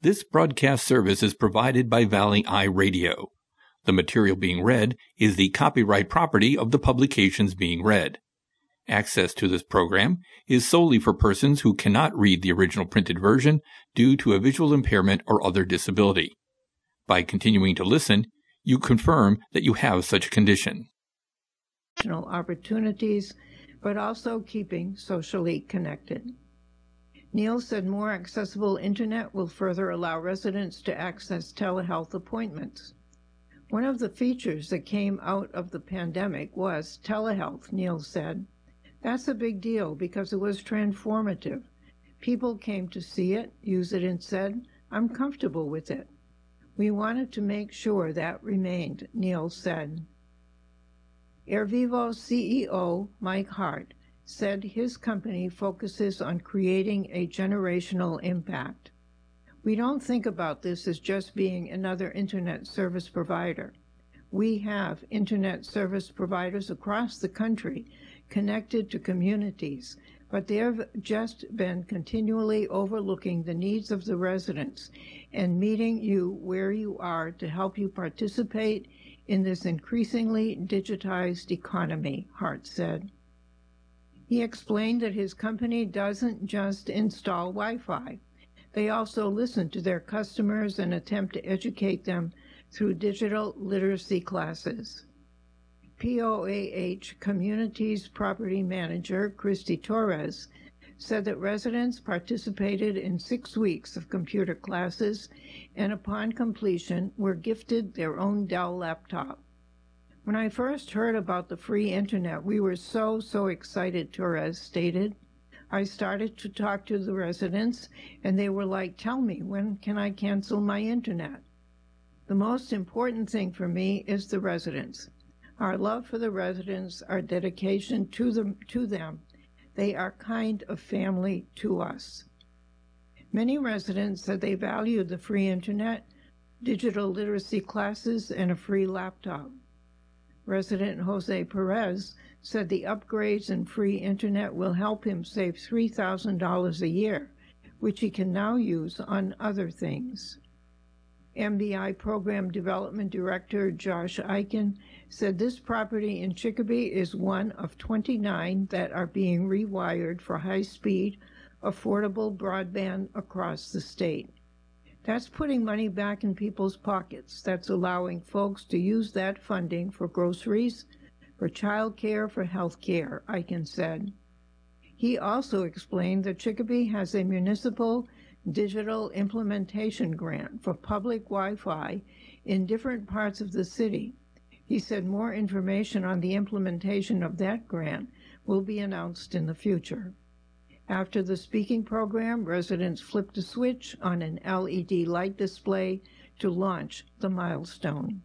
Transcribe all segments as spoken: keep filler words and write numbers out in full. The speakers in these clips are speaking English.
This broadcast service is provided by Valley Eye Radio. The material being read is the copyright property of the publications being read. Access to this program is solely for persons who cannot read the original printed version due to a visual impairment or other disability. By continuing to listen, you confirm that you have such a condition. Opportunities, but also keeping socially connected. Neil said more accessible internet will further allow residents to access telehealth appointments. One of the features that came out of the pandemic was telehealth, Neil said. That's a big deal because it was transformative. People came to see it, use it, and said, I'm comfortable with it. We wanted to make sure that remained, Neil said. AirVivo C E O Mike Hart said his company focuses on creating a generational impact. We don't think about this as just being another internet service provider. We have internet service providers across the country connected to communities, but they've just been continually overlooking the needs of the residents and meeting you where you are to help you participate in this increasingly digitized economy, Hart said. He explained that his company doesn't just install Wi-Fi. They also listen to their customers and attempt to educate them through digital literacy classes. P O A H Communities Property Manager Christy Torres said that residents participated in six weeks of computer classes and upon completion were gifted their own Dell laptop. When I first heard about the free internet, we were so, so excited, Torres stated. I started to talk to the residents, and they were like, tell me, when can I cancel my internet? The most important thing for me is the residents. Our love for the residents, our dedication to them, to them. They are kind of family to us. Many residents said they valued the free internet, digital literacy classes, and a free laptop. Resident Jose Perez said the upgrades and free internet will help him save three thousand dollars a year, which he can now use on other things. M B I Program Development Director Josh Eichen said this property in Chicopee is one of twenty-nine that are being rewired for high-speed, affordable broadband across the state. That's putting money back in people's pockets. That's allowing folks to use that funding for groceries, for child care, for health care, Eichen said. He also explained that Chicopee has a municipal digital implementation grant for public Wi-Fi in different parts of the city. He said more information on the implementation of that grant will be announced in the future. After the speaking program, residents flipped a switch on an L E D light display to launch the milestone.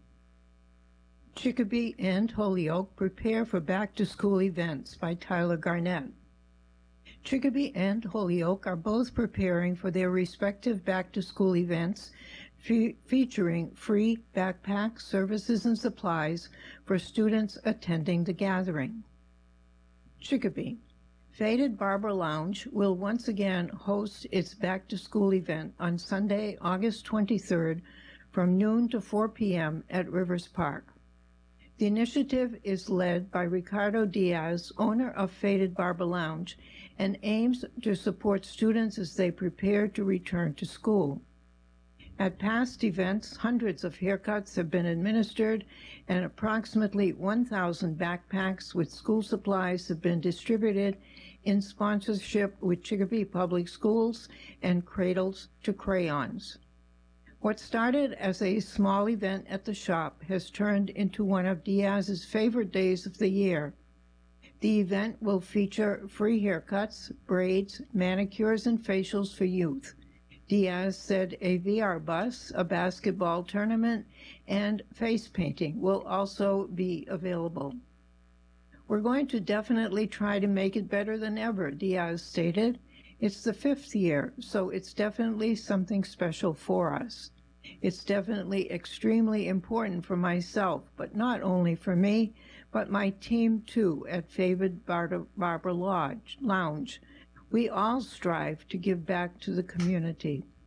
Chicopee and Holyoke prepare for back-to-school events by Tyler Garnett. Chicopee and Holyoke are both preparing for their respective back-to-school events fe- featuring free backpacks, services, and supplies for students attending the gathering. Chicopee. Faded Barber Lounge will once again host its back-to-school event on Sunday, August twenty-third from noon to four p.m. at Rivers Park. The initiative is led by Ricardo Diaz, owner of Faded Barber Lounge, and aims to support students as they prepare to return to school. At past events, hundreds of haircuts have been administered, and approximately one thousand backpacks with school supplies have been distributed in sponsorship with Chicopee Public Schools and Cradles to Crayons. What started as a small event at the shop has turned into one of Diaz's favorite days of the year. The event will feature free haircuts, braids, manicures, and facials for youth. Diaz said a V R bus, a basketball tournament, and face painting will also be available. We're going to definitely try to make it better than ever, Diaz stated. It's the fifth year, so it's definitely something special for us. It's definitely extremely important for myself, but not only for me, but my team too at Faded Barber Lodge, Lounge. We all strive to give back to the community.